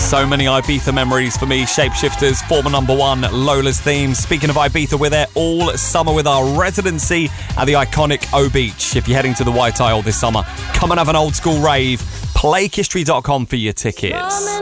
So many Ibiza memories for me. Shapeshifters, former number one, Lola's theme. Speaking of Ibiza, we're there all summer with our residency at the iconic O Beach. If you're heading to the White Isle this summer, come and have an old school rave. Playhistory.com for your tickets.